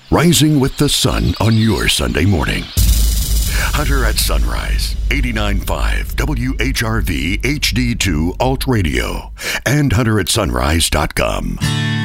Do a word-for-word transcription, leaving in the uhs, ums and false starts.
rising with the sun on your Sunday morning. Hunter at Sunrise, eighty-nine point five W H R V H D two Alt Radio, and hunter at sunrise dot com.